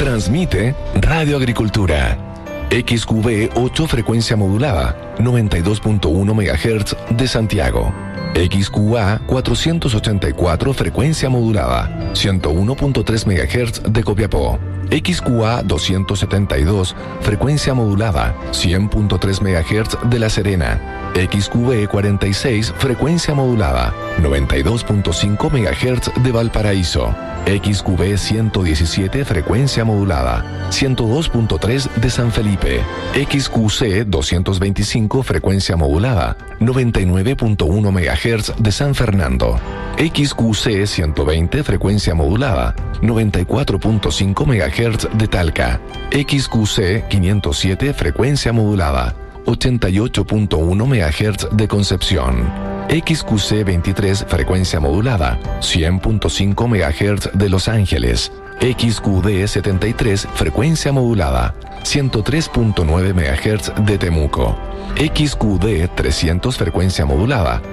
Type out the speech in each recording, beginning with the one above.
Transmite Radio Agricultura. XQB 8 frecuencia modulada, 92.1 MHz de Santiago. XQA 484 frecuencia modulada, 101.3 MHz de Copiapó. XQA 272 frecuencia modulada, 100.3 MHz de La Serena. XQB 46 frecuencia modulada, 92.5 MHz de Valparaíso. XQB 117 frecuencia modulada, 102.3 de San Felipe. XQC 225 frecuencia modulada, 99.1 MHz de San Fernando. XQC 120 frecuencia modulada, 94.5 MHz de Talca. XQC 507 frecuencia modulada, 88.1 MHz de Concepción. XQC 23 frecuencia modulada, 100.5 MHz de Los Ángeles. XQD 73 frecuencia modulada, 103.9 MHz de Temuco. XQD 300 frecuencia modulada,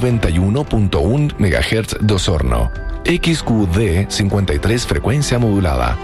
91.1 MHz de Osorno. XQD 53 frecuencia modulada,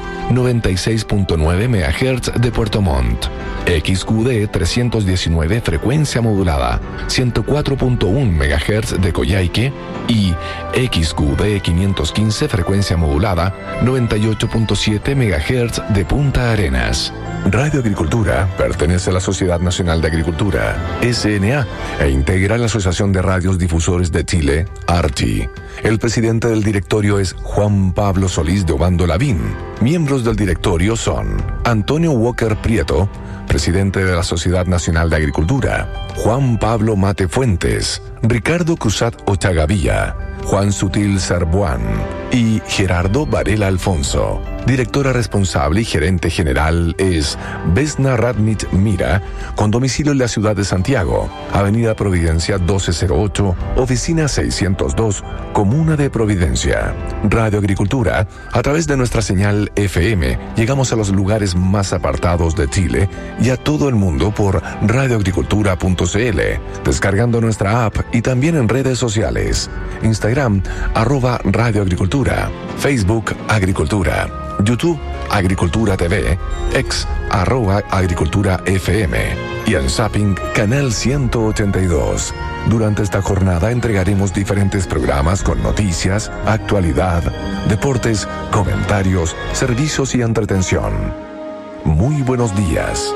96.9 MHz de Puerto Montt. XQD 319 frecuencia modulada, 104.1 MHz de Coyhaique. Y XQD 515 frecuencia modulada, 98.7 MHz de Punta Arenas. Radio Agricultura pertenece a la Sociedad Nacional de Agricultura, SNA, e integra la Asociación de Radios Difusores de Chile, ARCHI. El presidente del directorio es Juan Pablo Solís de Obando Lavín. Miembros del directorio son Antonio Walker Prieto, presidente de la Sociedad Nacional de Agricultura; Juan Pablo Mate Fuentes; Ricardo Cruzat Ochagavía; Juan Sutil Sarbuán y Gerardo Varela Alfonso. Directora responsable y gerente general es Vesna Radnich Mira, con domicilio en la ciudad de Santiago, Avenida Providencia 1208, Oficina 602, Comuna de Providencia. Radio Agricultura, a través de nuestra señal FM, llegamos a los lugares más apartados de Chile y a todo el mundo por radioagricultura.cl, descargando nuestra app y también en redes sociales. Instagram, @radioagricultura, Facebook, Agricultura, YouTube, Agricultura TV, X, @Agricultura FM y en Zapping, Canal 182. Durante esta jornada entregaremos diferentes programas con noticias, actualidad, deportes, comentarios, servicios y entretención. Muy buenos días.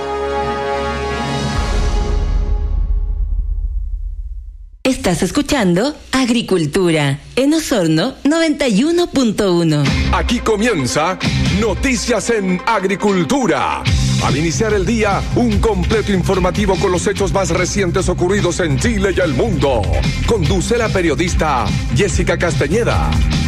Estás escuchando Agricultura en Osorno 91.1. Aquí comienza Noticias en Agricultura. Al iniciar el día, un completo informativo con los hechos más recientes ocurridos en Chile y el mundo. Conduce la periodista Jessica Castañeda.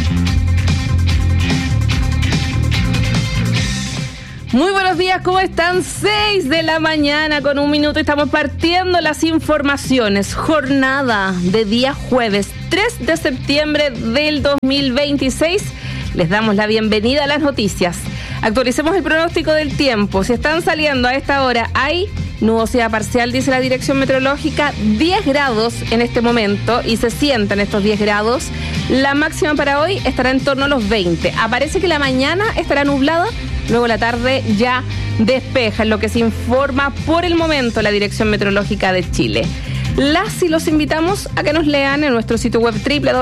Muy buenos días, ¿cómo están? 6 de la mañana con 1 minuto. Estamos partiendo las informaciones. Jornada de día jueves 3 de septiembre del 2026. Les damos la bienvenida a las noticias. Actualicemos el pronóstico del tiempo. Si están saliendo a esta hora, hay nubosidad parcial, dice la dirección meteorológica, 10 grados en este momento y se sientan estos 10 grados. La máxima para hoy estará en torno a los 20. Aparece que la mañana estará nublada, luego la tarde ya despeja, en lo que se informa por el momento la Dirección Meteorológica de Chile. Las y los invitamos a que nos lean en nuestro sitio web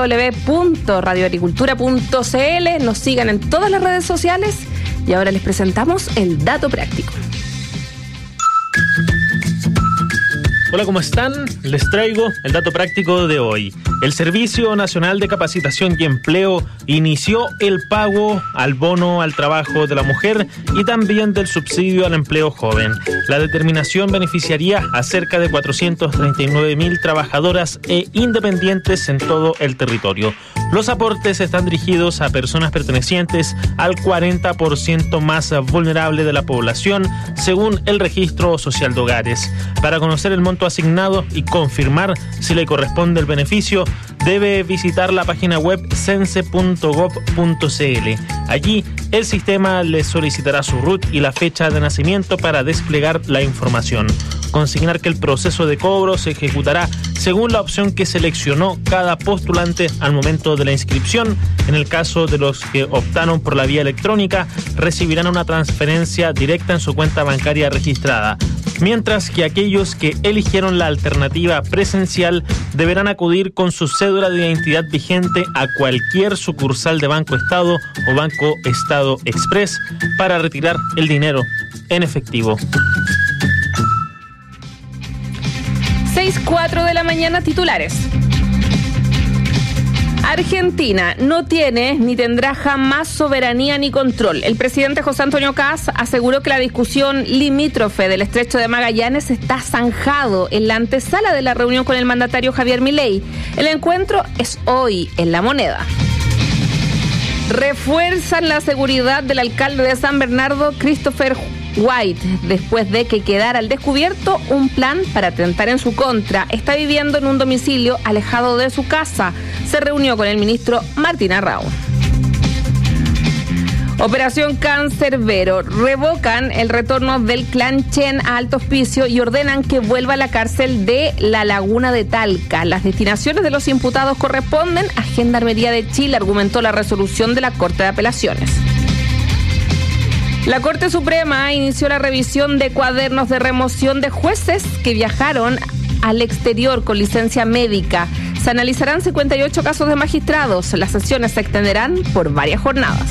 www.radioagricultura.cl, nos sigan en todas las redes sociales y ahora les presentamos el dato práctico. Hola, ¿cómo están? Les traigo el dato práctico de hoy. El Servicio Nacional de Capacitación y Empleo inició el pago al bono al trabajo de la mujer y también del subsidio al empleo joven. La determinación beneficiaría a cerca de 439.000 trabajadoras e independientes en todo el territorio. Los aportes están dirigidos a personas pertenecientes al 40% más vulnerable de la población, según el Registro Social de Hogares. Para conocer el monto asignado y confirmar si le corresponde el beneficio, debe visitar la página web cense.gov.cl. Allí, el sistema le solicitará su RUT y la fecha de nacimiento para desplegar la información. consignar que el proceso de cobro se ejecutará según la opción que seleccionó cada postulante al momento de la inscripción. En el caso de los que optaron por la vía electrónica, recibirán una transferencia directa en su cuenta bancaria registrada, mientras que aquellos que eligieron la alternativa presencial deberán acudir con su cédula de identidad vigente a cualquier sucursal de Banco Estado o Banco Estado Express para retirar el dinero en efectivo. 6:04 de la mañana, titulares. Argentina no tiene ni tendrá jamás soberanía ni control. El presidente José Antonio Kast aseguró que la discusión limítrofe del estrecho de Magallanes está zanjado en la antesala de la reunión con el mandatario Javier Milei. El encuentro es hoy en La Moneda. Refuerzan la seguridad del alcalde de San Bernardo, Christopher White, después de que quedara al descubierto un plan para atentar en su contra. Está viviendo en un domicilio alejado de su casa. Se reunió con el ministro Martín Arrau. Operación Cancerbero. Revocan el retorno del clan Chen a Alto Hospicio y ordenan que vuelva a la cárcel de La Laguna de Talca. Las destinaciones de los imputados corresponden a Gendarmería de Chile, argumentó la resolución de la Corte de Apelaciones. La Corte Suprema inició la revisión de cuadernos de remoción de jueces que viajaron al exterior con licencia médica. Se analizarán 58 casos de magistrados. Las sesiones se extenderán por varias jornadas.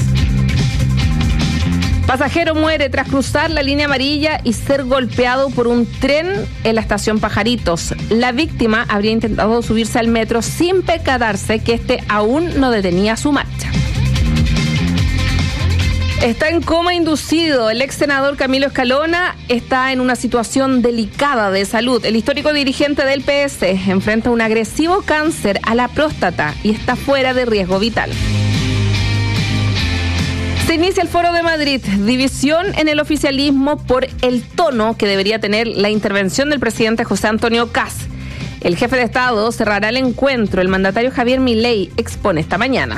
Pasajero muere tras cruzar la línea amarilla y ser golpeado por un tren en la estación Pajaritos. La víctima habría intentado subirse al metro sin percatarse que este aún no detenía su marcha. Está en coma inducido. El ex senador Camilo Escalona está en una situación delicada de salud. El histórico dirigente del PS enfrenta un agresivo cáncer a la próstata y está fuera de riesgo vital. Se inicia el Foro de Madrid, división en el oficialismo por el tono que debería tener la intervención del presidente José Antonio Kast. El jefe de Estado cerrará el encuentro. El mandatario Javier Milei expone esta mañana.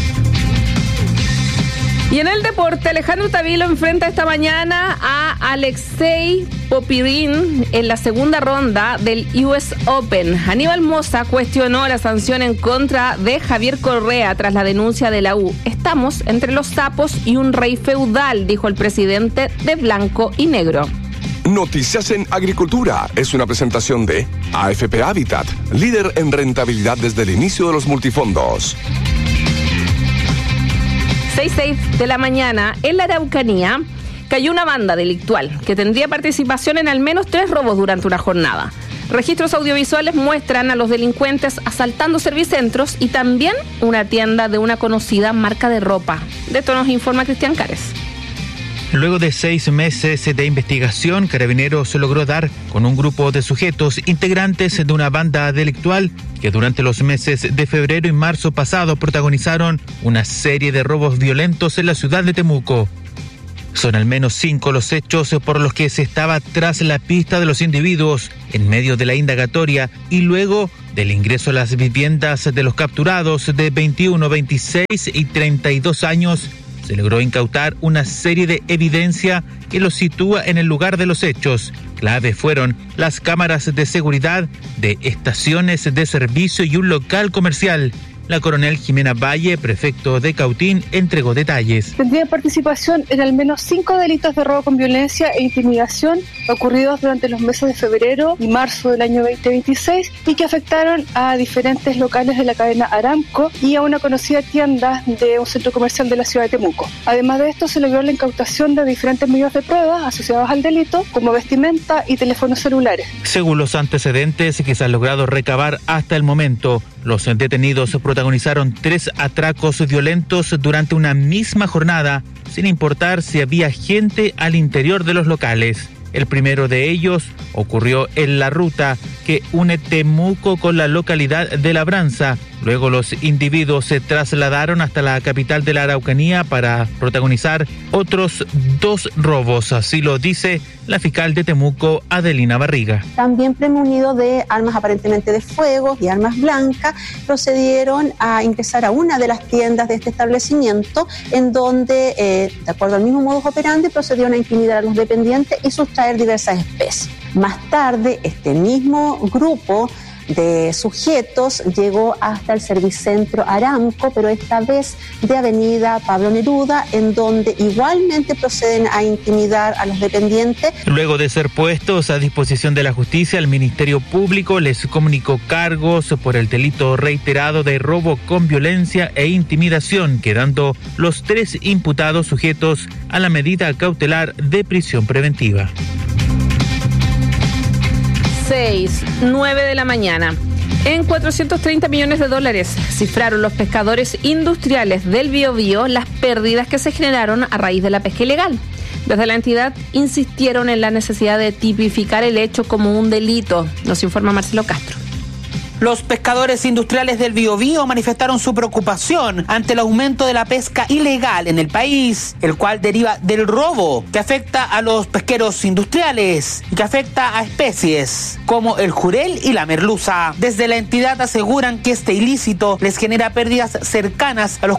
Y en el deporte, Alejandro Tavilo enfrenta esta mañana a Alexei Popirin en la segunda ronda del US Open. Aníbal Mosa cuestionó la sanción en contra de Javier Correa tras la denuncia de la U. Estamos entre los sapos y un rey feudal, dijo el presidente de Blanco y Negro. Noticias en Agricultura es una presentación de AFP Habitat, líder en rentabilidad desde el inicio de los multifondos. 6:06 de la mañana, en la Araucanía, cayó una banda delictual que tendría participación en al menos 3 robos durante una jornada. Registros audiovisuales muestran a los delincuentes asaltando servicentros y también una tienda de una conocida marca de ropa. De esto nos informa Cristian Cares. Luego de 6 meses de investigación, Carabineros logró dar con un grupo de sujetos integrantes de una banda delictual que durante los meses de febrero y marzo pasado protagonizaron una serie de robos violentos en la ciudad de Temuco. Son al menos 5 los hechos por los que se estaba tras la pista de los individuos en medio de la indagatoria y luego del ingreso a las viviendas de los capturados de 21, 26 y 32 años. Se logró incautar una serie de evidencia que los sitúa en el lugar de los hechos. Clave fueron las cámaras de seguridad de estaciones de servicio y un local comercial. La coronel Jimena Valle, prefecto de Cautín, entregó detalles. Tendría participación en al menos 5 delitos de robo con violencia e intimidación ocurridos durante los meses de febrero y marzo del año 2026 y que afectaron a diferentes locales de la cadena Aramco y a una conocida tienda de un centro comercial de la ciudad de Temuco. Además de esto, se logró la incautación de diferentes medios de prueba asociados al delito, como vestimenta y teléfonos celulares. Según los antecedentes que se han logrado recabar hasta el momento, los detenidos protagonizaron 3 atracos violentos durante una misma jornada, sin importar si había gente al interior de los locales. El primero de ellos ocurrió en la ruta que une Temuco con la localidad de Labranza. Luego los individuos se trasladaron hasta la capital de la Araucanía para protagonizar otros 2 robos, así lo dice la fiscal de Temuco, Adelina Barriga. También premunidos de armas aparentemente de fuego y armas blancas, procedieron a ingresar a una de las tiendas de este establecimiento, en donde, de acuerdo al mismo modus operandi, procedieron a intimidar a los dependientes y sustraer diversas especies. Más tarde, este mismo grupo de sujetos llegó hasta el Servicentro Aramco, pero esta vez de Avenida Pablo Neruda, en donde igualmente proceden a intimidar a los dependientes. Luego de ser puestos a disposición de la justicia, el Ministerio Público les comunicó cargos por el delito reiterado de robo con violencia e intimidación, quedando los 3 imputados sujetos a la medida cautelar de prisión preventiva. 9 de la mañana. En $430 millones cifraron los pescadores industriales del Biobío las pérdidas que se generaron a raíz de la pesca ilegal. Desde la entidad insistieron en la necesidad de tipificar el hecho como un delito, nos informa Marcelo Castro. Los pescadores industriales del Biobío manifestaron su preocupación ante el aumento de la pesca ilegal en el país, el cual deriva del robo que afecta a los pesqueros industriales y que afecta a especies como el jurel y la merluza. Desde la entidad aseguran que este ilícito les genera pérdidas cercanas a los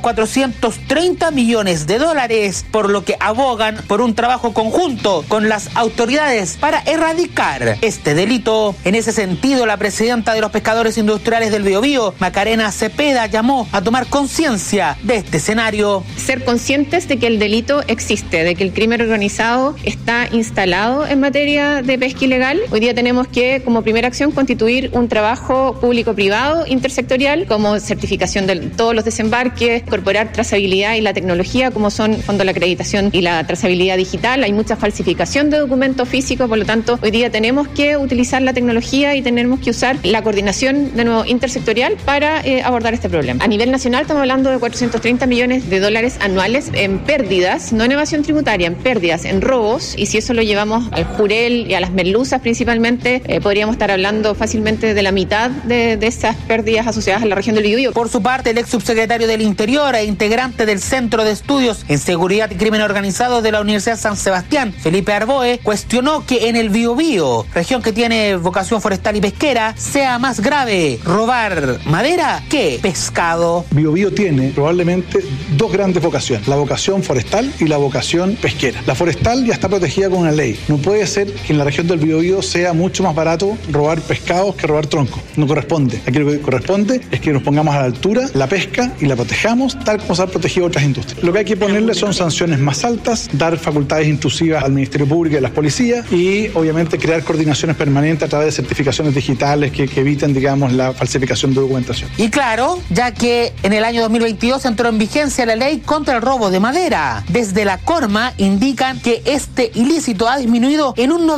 $430 millones, por lo que abogan por un trabajo conjunto con las autoridades para erradicar este delito. En ese sentido, la presidenta de los pescadores industriales del Biobío, Macarena Cepeda, llamó a tomar conciencia de este escenario. Ser conscientes de que el delito existe, de que el crimen organizado está instalado en materia de pesca ilegal. Hoy día tenemos que, como primera acción, constituir un trabajo público-privado intersectorial, como certificación de todos los desembarques, incorporar trazabilidad y la tecnología, como son fondo de la acreditación y la trazabilidad digital. Hay mucha falsificación de documentos físicos, por lo tanto, hoy día tenemos que utilizar la tecnología y tenemos que usar la coordinación de nuevo intersectorial para abordar este problema. A nivel nacional estamos hablando de $430 millones anuales en pérdidas, no en evasión tributaria, en pérdidas, en robos, y si eso lo llevamos al jurel y a las merluzas principalmente, podríamos estar hablando fácilmente de la mitad de esas pérdidas asociadas a la región del Biobío. Por su parte, el ex subsecretario del Interior e integrante del Centro de Estudios en Seguridad y Crimen Organizado de la Universidad San Sebastián, Felipe Arboe, cuestionó que en el Biobío, región que tiene vocación forestal y pesquera, sea más grave robar madera que pescado. Biobío tiene probablemente 2 grandes vocaciones, la vocación forestal y la vocación pesquera. La forestal ya está protegida con una ley. No puede ser que en la región del Biobío sea mucho más barato robar pescados que robar troncos. No corresponde. Aquí lo que corresponde es que nos pongamos a la altura la pesca y la protejamos tal como se han protegido otras industrias. Lo que hay que ponerle son sanciones más altas, dar facultades intrusivas al Ministerio Público y a las policías y obviamente crear coordinaciones permanentes a través de certificaciones digitales que eviten, digamos, la falsificación de documentación. Y claro, ya que en el año 2022 entró en vigencia la ley contra el robo de madera. Desde la Corma indican que este ilícito ha disminuido en un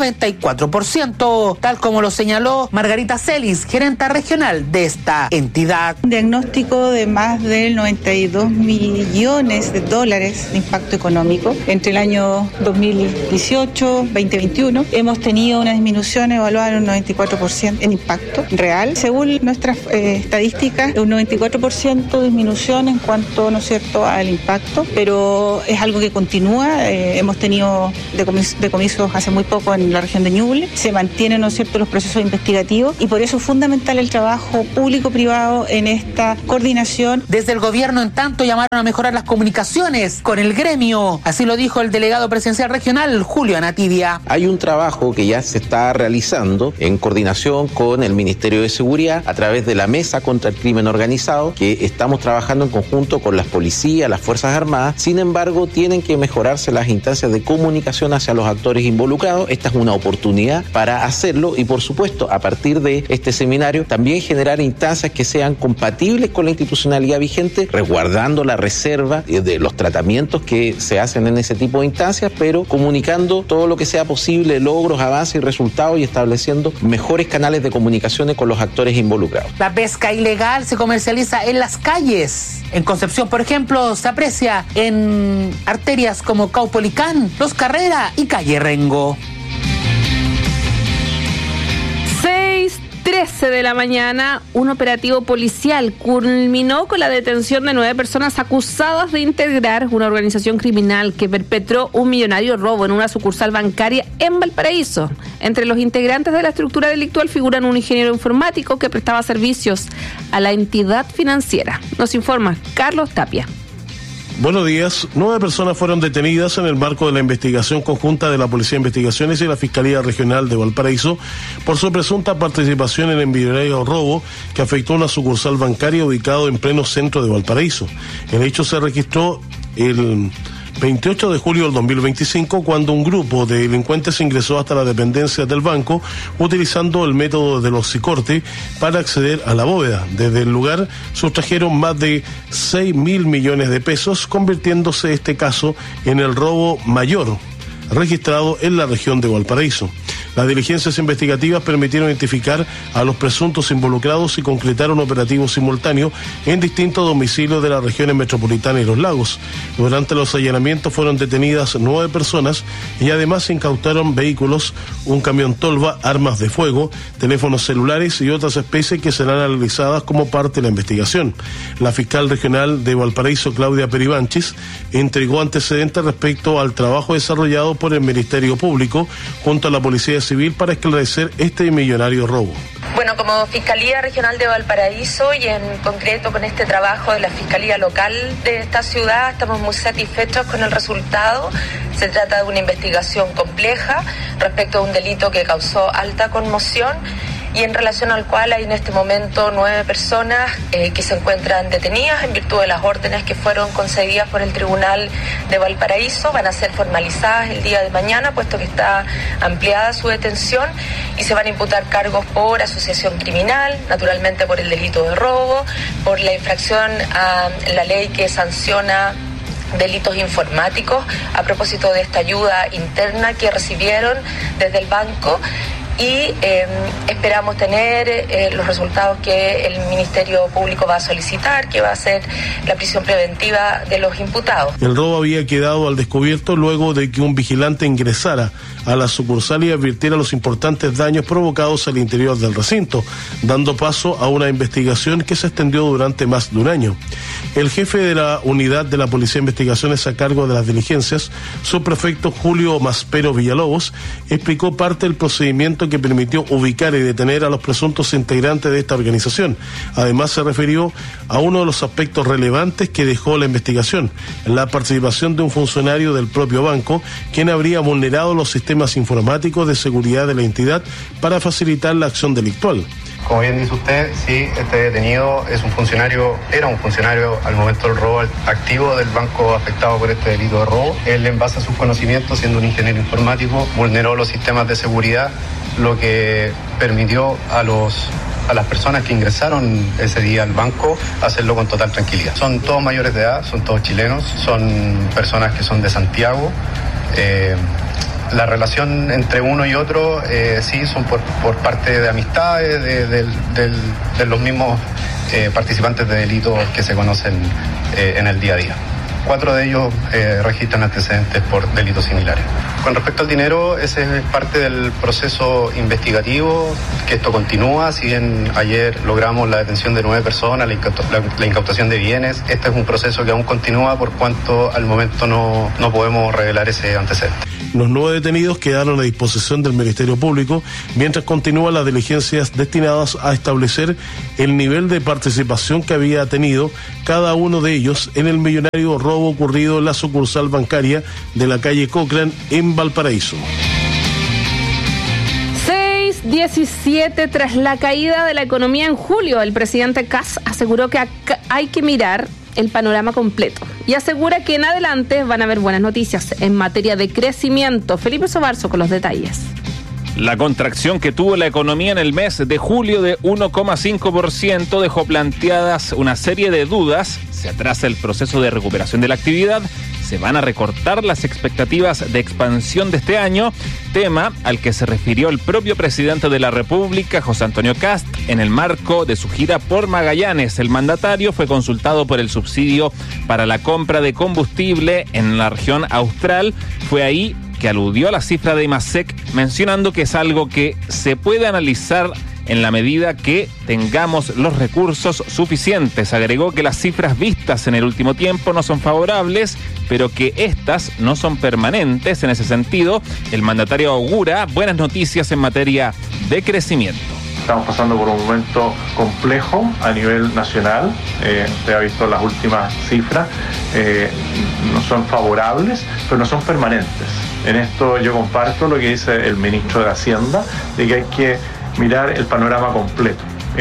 94%, tal como lo señaló Margarita Celis, gerenta regional de esta entidad. Un diagnóstico de más del $92 millones de impacto económico entre el año 2018-2021. Hemos tenido una disminución evaluada en un 94% en impacto real. Según nuestras estadísticas, un 94% disminución en cuanto, ¿no es cierto?, al impacto, pero es algo que continúa. Hemos tenido decomisos hace muy poco en la región de Ñuble. Se mantienen, ¿no es cierto?, los procesos investigativos y por eso es fundamental el trabajo público-privado en esta coordinación. Desde el gobierno, en tanto, llamaron a mejorar las comunicaciones con el gremio. Así lo dijo el delegado presidencial regional, Julio Anatibia. Hay un trabajo que ya se está realizando en coordinación con el Ministerio de Seguridad a través de la Mesa contra el Crimen Organizado, que estamos trabajando en conjunto con las policías, las Fuerzas Armadas. Sin embargo, tienen que mejorarse las instancias de comunicación hacia los actores involucrados. Esta es una oportunidad para hacerlo y, por supuesto, a partir de este seminario, también generar instancias que sean compatibles con la institucionalidad vigente, resguardando la reserva de los tratamientos que se hacen en ese tipo de instancias, pero comunicando todo lo que sea posible, logros, avances y resultados, y estableciendo mejores canales de comunicaciones con los actores involucrados. La pesca ilegal se comercializa en las calles. En Concepción, por ejemplo, se aprecia en arterias como Caupolicán, Los Carrera y Calle Rengo. 6:13 de la mañana, un operativo policial culminó con la detención de 9 personas acusadas de integrar una organización criminal que perpetró un millonario robo en una sucursal bancaria en Valparaíso. Entre los integrantes de la estructura delictual figuran un ingeniero informático que prestaba servicios a la entidad financiera. Nos informa Carlos Tapia. Buenos días. 9 personas fueron detenidas en el marco de la investigación conjunta de la Policía de Investigaciones y la Fiscalía Regional de Valparaíso por su presunta participación en el millonario robo que afectó a una sucursal bancaria ubicado en pleno centro de Valparaíso. El hecho se registró el 28 de julio del 2025, cuando un grupo de delincuentes ingresó hasta la dependencia del banco utilizando el método del hocicorte para acceder a la bóveda. Desde el lugar sustrajeron más de 6.000 millones de pesos, convirtiéndose este caso en el robo mayor registrado en la región de Valparaíso. Las diligencias investigativas permitieron identificar a los presuntos involucrados y concretaron operativos simultáneos en distintos domicilios de las regiones metropolitanas y Los Lagos. Durante los allanamientos fueron detenidas 9 personas y además se incautaron vehículos, un camión tolva, armas de fuego, teléfonos celulares y otras especies que serán analizadas como parte de la investigación. La fiscal regional de Valparaíso, Claudia Peribanchis, entregó antecedentes respecto al trabajo desarrollado por el Ministerio Público junto a la Policía Civil para esclarecer este millonario robo. Bueno, como Fiscalía Regional de Valparaíso y en concreto con este trabajo de la Fiscalía Local de esta ciudad, estamos muy satisfechos con el resultado. Se trata de una investigación compleja respecto a un delito que causó alta conmoción y en relación al cual hay en este momento 9 personas que se encuentran detenidas en virtud de las órdenes que fueron concedidas por el Tribunal de Valparaíso. Van a ser formalizadas el día de mañana, puesto que está ampliada su detención, y se van a imputar cargos por asociación criminal, naturalmente por el delito de robo, por la infracción a la ley que sanciona delitos informáticos a propósito de esta ayuda interna que recibieron desde el banco. Y esperamos tener los resultados que el Ministerio Público va a solicitar, que va a ser la prisión preventiva de los imputados. El robo había quedado al descubierto luego de que un vigilante ingresara a la sucursal y advirtiera los importantes daños provocados al interior del recinto, dando paso a una investigación que se extendió durante más de un año. El jefe de la unidad de la Policía de Investigaciones a cargo de las diligencias, subprefecto Julio Maspero Villalobos, explicó parte del procedimiento que permitió ubicar y detener a los presuntos integrantes de esta organización. Además, se refirió a uno de los aspectos relevantes que dejó la investigación: la participación de un funcionario del propio banco, quien habría vulnerado los sistemas informáticos de seguridad de la entidad para facilitar la acción delictual. Como bien dice usted, sí, este detenido era un funcionario al momento del robo activo del banco afectado por este delito de robo. Él, en base a sus conocimientos, siendo un ingeniero informático, vulneró los sistemas de seguridad, lo que permitió a las personas que ingresaron ese día al banco hacerlo con total tranquilidad. Son todos mayores de edad, son todos chilenos, son personas que son de Santiago. La relación entre uno y otro sí son por parte de amistades, de los mismos participantes de delitos que se conocen en el día a día. 4 de ellos registran antecedentes por delitos similares. Con respecto al dinero, ese es parte del proceso investigativo, que esto continúa. Si bien ayer logramos la detención de 9 personas, la incautación de bienes, este es un proceso que aún continúa, por cuanto al momento no podemos revelar ese antecedente. Los 9 detenidos quedaron a disposición del Ministerio Público mientras continúan las diligencias destinadas a establecer el nivel de participación que había tenido cada uno de ellos en el millonario robo ocurrido en la sucursal bancaria de la calle Cochrane en Valparaíso. 6:17, tras la caída de la economía en julio, el presidente Kast aseguró que hay que mirar el panorama completo y asegura que en adelante van a haber buenas noticias en materia de crecimiento. Felipe Sobarzo con los detalles. La contracción que tuvo la economía en el mes de julio de 1,5% dejó planteadas una serie de dudas. Se atrasa el proceso de recuperación de la actividad, se van a recortar las expectativas de expansión de este año, tema al que se refirió el propio presidente de la República, José Antonio Kast, en el marco de su gira por Magallanes. El mandatario fue consultado por el subsidio para la compra de combustible en la región austral. Fue ahí que aludió a la cifra de IMASEC, mencionando que es algo que se puede analizar en la medida que tengamos los recursos suficientes. Agregó que las cifras vistas en el último tiempo no son favorables, pero que estas no son permanentes. En ese sentido, el mandatario augura buenas noticias en materia de crecimiento. Estamos pasando por un momento complejo a nivel nacional. Usted ha visto las últimas cifras, no son favorables, pero no son permanentes. En esto yo comparto lo que dice el ministro de Hacienda, de que hay que mirar el panorama completo.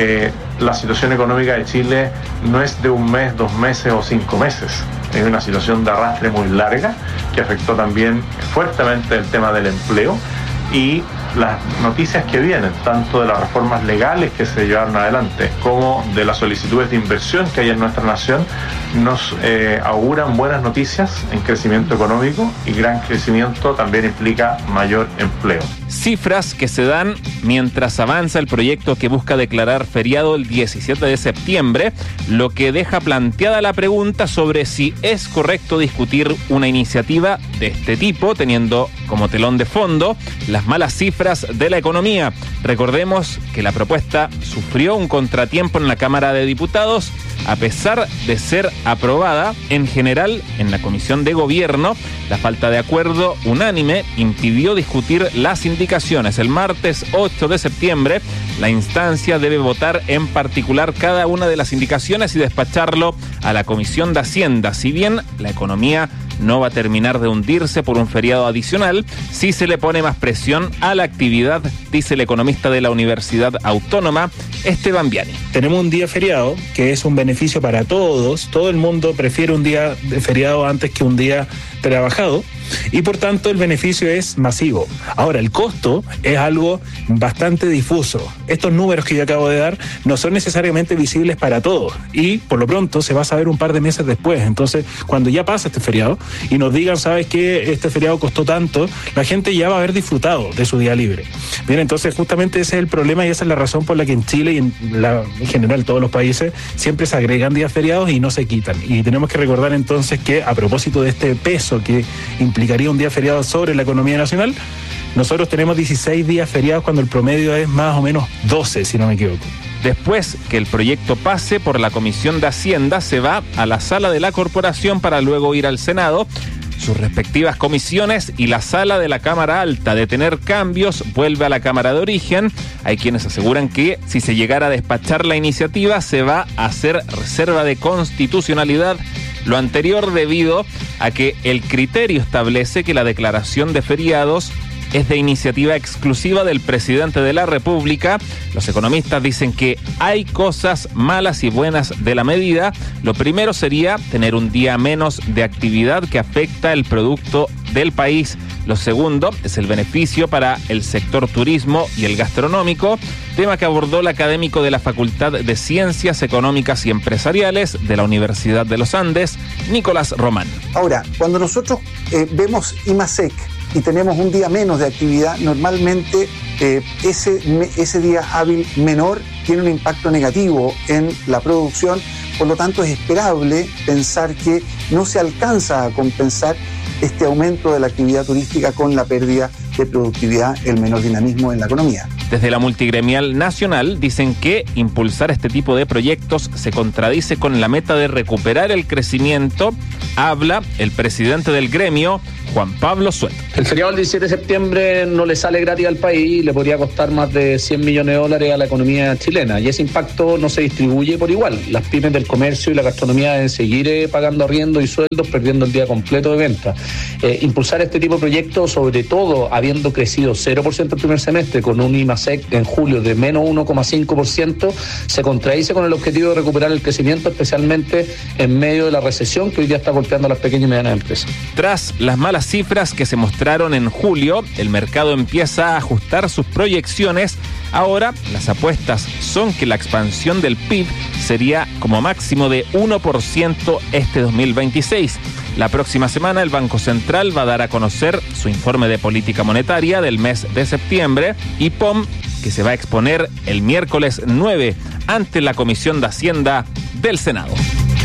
La situación económica de Chile no es de un mes, 2 meses o 5 meses. Es una situación de arrastre muy larga que afectó también fuertemente el tema del empleo y las noticias que vienen, tanto de las reformas legales que se llevaron adelante como de las solicitudes de inversión que hay en nuestra nación, nos auguran buenas noticias en crecimiento económico, y gran crecimiento también implica mayor empleo. Cifras que se dan mientras avanza el proyecto que busca declarar feriado el 17 de septiembre, lo que deja planteada la pregunta sobre si es correcto discutir una iniciativa de este tipo, teniendo como telón de fondo las malas cifras de la economía. Recordemos que la propuesta sufrió un contratiempo en la Cámara de Diputados, a pesar de ser aprobada en general en la Comisión de Gobierno. La falta de acuerdo unánime impidió discutir las indicaciones. El martes 8 de septiembre, la instancia debe votar en particular cada una de las indicaciones y despacharlo a la Comisión de Hacienda. Si bien la economía no va a terminar de hundirse por un feriado adicional, sí se le pone más presión a la actividad, dice el economista de la Universidad Autónoma, Esteban Viani. Tenemos un día feriado que es un beneficio para todos. Todo el mundo prefiere un día de feriado antes que un día trabajado, y por tanto el beneficio es masivo. Ahora, el costo es algo bastante difuso. Estos números que yo acabo de dar no son necesariamente visibles para todos, y por lo pronto se va a saber un par de meses después. Entonces, cuando ya pasa este feriado y nos digan, ¿sabes qué? Este feriado costó tanto, la gente ya va a haber disfrutado de su día libre. Bien, entonces justamente ese es el problema, y esa es la razón por la que en Chile y en general todos los países siempre se agregan días feriados y no se quitan. Y tenemos que recordar entonces que, a propósito de este peso que implicaría un día feriado sobre la economía nacional, nosotros tenemos 16 días feriados cuando el promedio es más o menos 12, si no me equivoco. Después que el proyecto pase por la Comisión de Hacienda, se va a la sala de la Corporación para luego ir al Senado, sus respectivas comisiones, y la sala de la Cámara Alta. De tener cambios, vuelve a la Cámara de Origen. Hay quienes aseguran que si se llegara a despachar la iniciativa, se va a hacer reserva de constitucionalidad. Lo anterior debido a que el criterio establece que la declaración de feriados es de iniciativa exclusiva del presidente de la República. Los economistas dicen que hay cosas malas y buenas de la medida. Lo primero sería tener un día menos de actividad que afecta el producto del país. Lo segundo es el beneficio para el sector turismo y el gastronómico, tema que abordó el académico de la Facultad de Ciencias Económicas y Empresariales de la Universidad de los Andes, Nicolás Román. Ahora, cuando nosotros vemos IMASEC y tenemos un día menos de actividad, normalmente ese día hábil menor tiene un impacto negativo en la producción. Por lo tanto, es esperable pensar que no se alcanza a compensar este aumento de la actividad turística con la pérdida de productividad, el menor dinamismo en la economía. Desde la multigremial nacional dicen que impulsar este tipo de proyectos se contradice con la meta de recuperar el crecimiento. Habla el presidente del gremio, Juan Pablo Suet. El feriado del 17 de septiembre no le sale gratis al país y le podría costar más de $100 millones a la economía chilena, y ese impacto no se distribuye por igual. Las pymes del comercio y la gastronomía deben seguir pagando arriendo y sueldos, perdiendo el día completo de venta. Impulsar este tipo de proyectos, sobre todo habiendo crecido 0% el primer semestre, con un IMASEC en julio de menos 1,5%, se contradice con el objetivo de recuperar el crecimiento, especialmente en medio de la recesión que hoy día está golpeando a las pequeñas y medianas empresas. Tras las malas cifras que se mostraron en julio, el mercado empieza a ajustar sus proyecciones. Ahora, las apuestas son que la expansión del PIB sería como máximo de 1% este 2026. La próxima semana el Banco Central va a dar a conocer su informe de política monetaria del mes de septiembre, y POM, que se va a exponer el miércoles 9 ante la Comisión de Hacienda del Senado.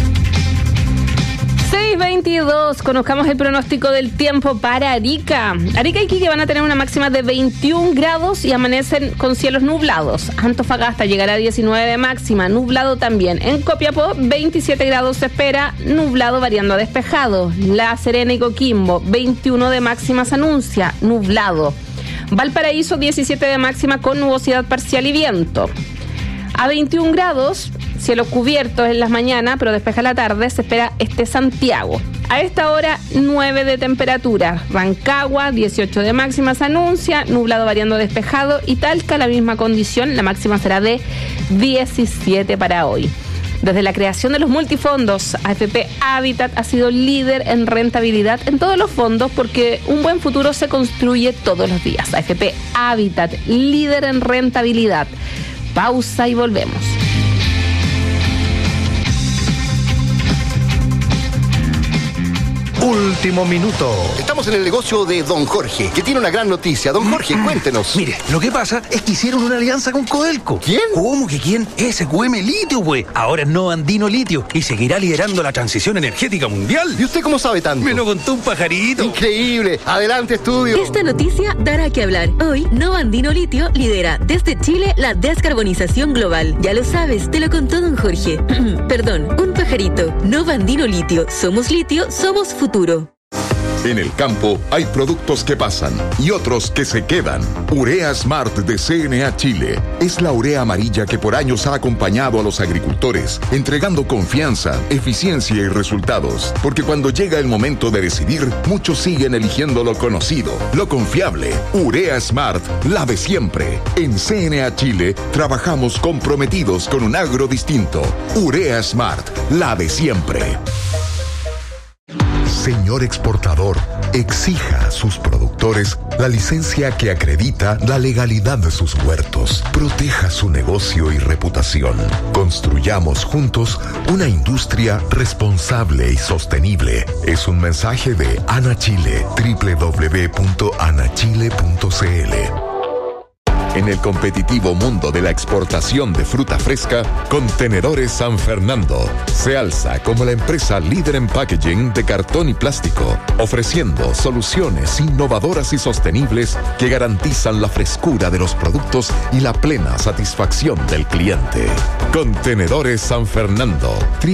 6:22, conozcamos el pronóstico del tiempo para Arica. Arica y Iquique van a tener una máxima de 21 grados y amanecen con cielos nublados. Antofagasta llegará a 19 de máxima, nublado también. En Copiapó, 27 grados se espera, nublado variando a despejado. La Serena y Coquimbo, 21 de máxima se anuncia, nublado. Valparaíso 17 de máxima con nubosidad parcial y viento. A 21 grados, cielo cubierto en las mañanas, pero despeja la tarde, se espera Santiago. A esta hora, 9 de temperatura. Rancagua, 18 de máxima se anuncia, nublado variando despejado, y Talca, la misma condición, la máxima será de 17 para hoy. Desde la creación de los multifondos, AFP Habitat ha sido líder en rentabilidad en todos los fondos, porque un buen futuro se construye todos los días. AFP Habitat, líder en rentabilidad. Pausa y volvemos. Último minuto. Estamos en el negocio de Don Jorge, que tiene una gran noticia. Don Jorge, cuéntenos. Mire, lo que pasa es que hicieron una alianza con Codelco. ¿Quién? ¿Cómo que quién? SQM Litio, güey. Ahora es Nova Andino Litio y seguirá liderando la transición energética mundial. ¿Y usted cómo sabe tanto? Me lo contó un pajarito. Increíble. Adelante, estudio. Esta noticia dará que hablar. Hoy, Nova Andino Litio lidera desde Chile la descarbonización global. Ya lo sabes, te lo contó Don Jorge. Perdón, un pajarito. Nova Andino Litio. Somos litio, somos futuro. En el campo hay productos que pasan y otros que se quedan. Urea Smart de CNA Chile es la urea amarilla que por años ha acompañado a los agricultores, entregando confianza, eficiencia y resultados. Porque cuando llega el momento de decidir, muchos siguen eligiendo lo conocido, lo confiable. Urea Smart, la de siempre. En CNA Chile trabajamos comprometidos con un agro distinto. Urea Smart, la de siempre. Señor exportador, exija a sus productores la licencia que acredita la legalidad de sus huertos. Proteja su negocio y reputación. Construyamos juntos una industria responsable y sostenible. Es un mensaje de Ana Chile, www.anachile.cl. En el competitivo mundo de la exportación de fruta fresca, Contenedores San Fernando se alza como la empresa líder en packaging de cartón y plástico, ofreciendo soluciones innovadoras y sostenibles que garantizan la frescura de los productos y la plena satisfacción del cliente. Contenedores San Fernando,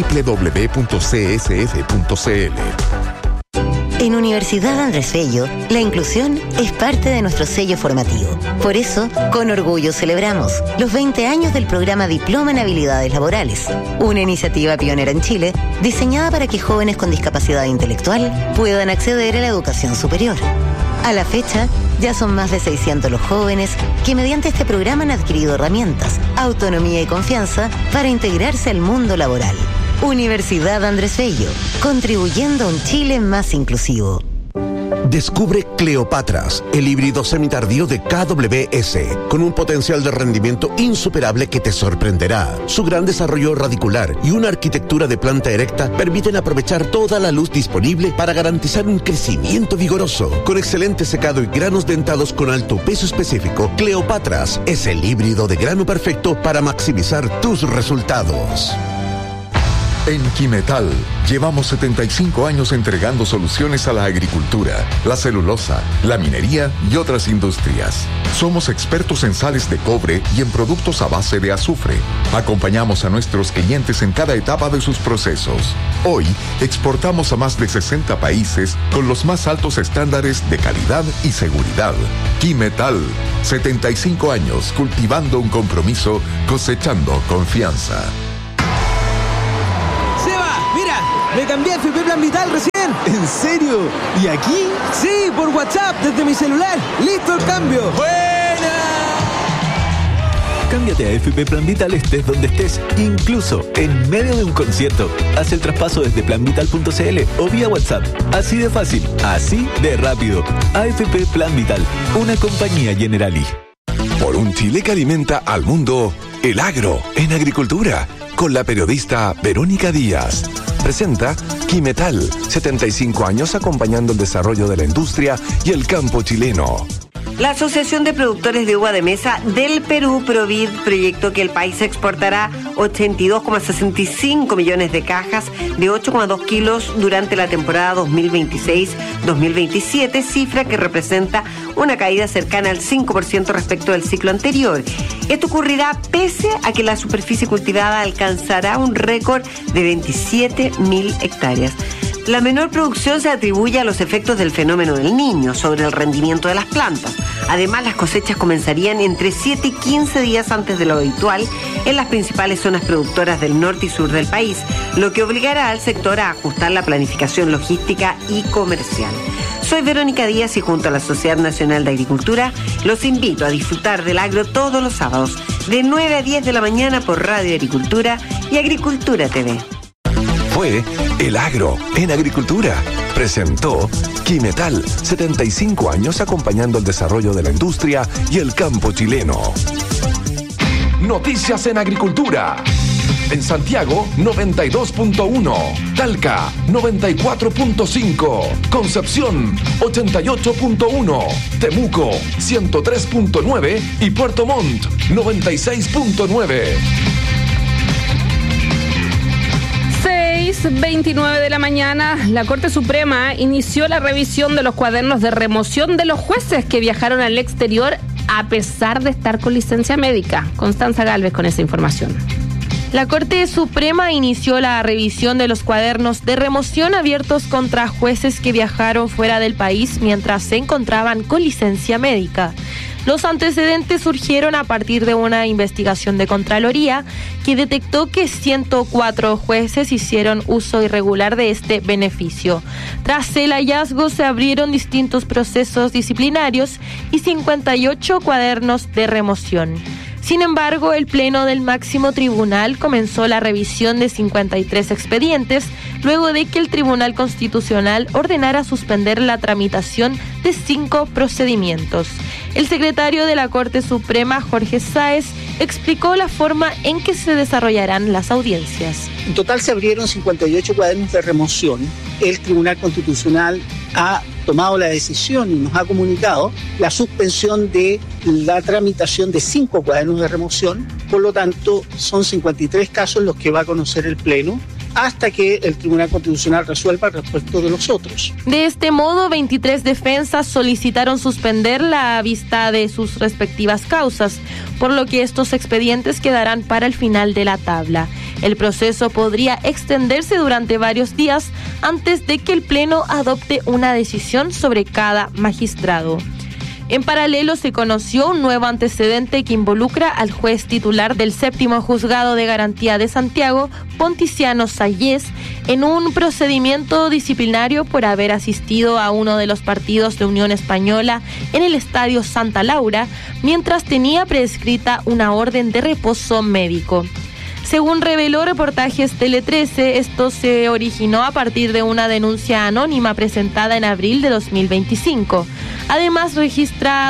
www.csf.cl. En Universidad Andrés Bello, la inclusión es parte de nuestro sello formativo. Por eso, con orgullo celebramos los 20 años del programa Diploma en Habilidades Laborales, una iniciativa pionera en Chile diseñada para que jóvenes con discapacidad intelectual puedan acceder a la educación superior. A la fecha, ya son más de 600 los jóvenes que mediante este programa han adquirido herramientas, autonomía y confianza para integrarse al mundo laboral. Universidad Andrés Bello, contribuyendo a un Chile más inclusivo. Descubre Cleopatras, el híbrido semitardío de KWS, con un potencial de rendimiento insuperable que te sorprenderá. Su gran desarrollo radicular y una arquitectura de planta erecta permiten aprovechar toda la luz disponible para garantizar un crecimiento vigoroso. Con excelente secado y granos dentados con alto peso específico, Cleopatras es el híbrido de grano perfecto para maximizar tus resultados. En Quimetal, llevamos 75 años entregando soluciones a la agricultura, la celulosa, la minería y otras industrias. Somos expertos en sales de cobre y en productos a base de azufre. Acompañamos a nuestros clientes en cada etapa de sus procesos. Hoy, exportamos a más de 60 países con los más altos estándares de calidad y seguridad. Quimetal, 75 años cultivando un compromiso, cosechando confianza. Me cambié a FP Plan Vital recién. ¿En serio? ¿Y aquí? Sí, por WhatsApp, desde mi celular. ¡Listo el cambio! ¡Buena! Cámbiate a FP Plan Vital estés donde estés, incluso en medio de un concierto. Haz el traspaso desde planvital.cl o vía WhatsApp. Así de fácil, así de rápido. AFP Plan Vital, una compañía Generali. Por un Chile que alimenta al mundo, el agro en agricultura, con la periodista Verónica Díaz. Presenta Quimetal, 75 años acompañando el desarrollo de la industria y el campo chileno. La Asociación de Productores de Uva de Mesa del Perú, Provid, proyectó que el país exportará 82,65 millones de cajas de 8,2 kilos durante la temporada 2026-2027, cifra que representa una caída cercana al 5% respecto del ciclo anterior. Esto ocurrirá pese a que la superficie cultivada alcanzará un récord de 27.000 hectáreas. La menor producción se atribuye a los efectos del fenómeno del Niño sobre el rendimiento de las plantas. Además, las cosechas comenzarían entre 7 y 15 días antes de lo habitual en las principales zonas productoras del norte y sur del país, lo que obligará al sector a ajustar la planificación logística y comercial. Soy Verónica Díaz y junto a la Sociedad Nacional de Agricultura los invito a disfrutar del agro todos los sábados de 9 a 10 de la mañana por Radio Agricultura y Agricultura TV. Fue El Agro en Agricultura. Presentó Quimetal, 75 años acompañando el desarrollo de la industria y el campo chileno. Noticias en Agricultura. En Santiago, 92.1. Talca, 94.5. Concepción, 88.1. Temuco, 103.9. Y Puerto Montt, 96.9. 6:29 de la mañana, la Corte Suprema inició la revisión de los cuadernos de remoción de los jueces que viajaron al exterior a pesar de estar con licencia médica. Constanza Gálvez con esa información. La Corte Suprema inició la revisión de los cuadernos de remoción abiertos contra jueces que viajaron fuera del país mientras se encontraban con licencia médica. Los antecedentes surgieron a partir de una investigación de Contraloría que detectó que 104 jueces hicieron uso irregular de este beneficio. Tras el hallazgo se abrieron distintos procesos disciplinarios y 58 cuadernos de remoción. Sin embargo, el Pleno del Máximo Tribunal comenzó la revisión de 53 expedientes luego de que el Tribunal Constitucional ordenara suspender la tramitación de 5 procedimientos. El secretario de la Corte Suprema, Jorge Sáez, explicó la forma en que se desarrollarán las audiencias. En total se abrieron 58 cuadernos de remoción. El Tribunal Constitucional ha tomado la decisión y nos ha comunicado la suspensión de la tramitación de 5 cuadernos de remoción. Por lo tanto, son 53 casos los que va a conocer el Pleno hasta que el Tribunal Constitucional resuelva respecto de los otros. De este modo, 23 defensas solicitaron suspender la vista de sus respectivas causas, por lo que estos expedientes quedarán para el final de la tabla. El proceso podría extenderse durante varios días antes de que el Pleno adopte una decisión sobre cada magistrado. En paralelo, se conoció un nuevo antecedente que involucra al juez titular del 7º Juzgado de Garantía de Santiago, Ponticiano Sayés, en un procedimiento disciplinario por haber asistido a uno de los partidos de Unión Española en el Estadio Santa Laura, mientras tenía prescrita una orden de reposo médico. Según reveló Reportajes Tele 13, esto se originó a partir de una denuncia anónima presentada en abril de 2025. Además, registra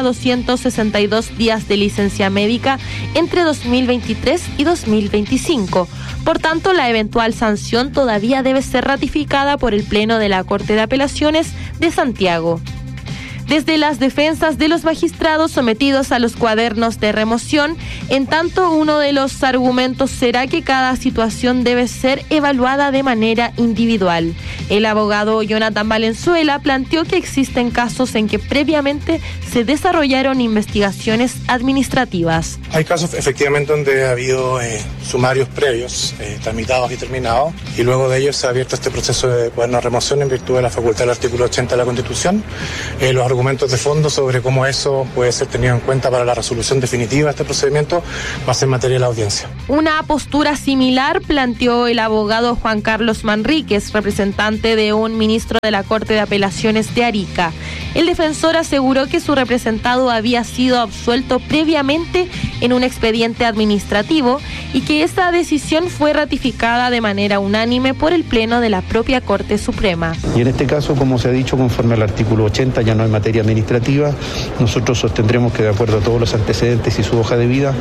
262 días de licencia médica entre 2023 y 2025. Por tanto, la eventual sanción todavía debe ser ratificada por el Pleno de la Corte de Apelaciones de Santiago. Desde las defensas de los magistrados sometidos a los cuadernos de remoción, en tanto uno de los argumentos será que cada situación debe ser evaluada de manera individual. El abogado Jonathan Valenzuela planteó que existen casos en que previamente se desarrollaron investigaciones administrativas. Hay casos efectivamente donde ha habido sumarios previos, tramitados y terminados, y luego de ellos se ha abierto este proceso de cuaderno de remoción en virtud de la facultad del artículo 80 de la Constitución. Los argumentos de fondo sobre cómo eso puede ser tenido en cuenta para la resolución definitiva de este procedimiento va a ser materia de la audiencia. Una postura similar planteó el abogado Juan Carlos Manríquez, representante de un ministro de la Corte de Apelaciones de Arica. El defensor aseguró que su representado había sido absuelto previamente en un expediente administrativo y que esta decisión fue ratificada de manera unánime por el Pleno de la propia Corte Suprema. Y en este caso, como se ha dicho, conforme al artículo 80, ya no hay materia administrativa. Nosotros sostendremos que de acuerdo a todos los antecedentes y su hoja de vida,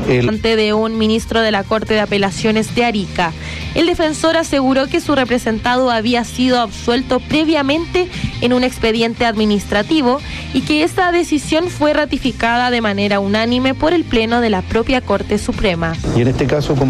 de un ministro de la Corte de Apelaciones de Arica. El defensor aseguró que su representado había sido absuelto previamente en un expediente administrativo y que esta decisión fue ratificada de manera unánime por el Pleno de la propia Corte Suprema. Y en este caso, como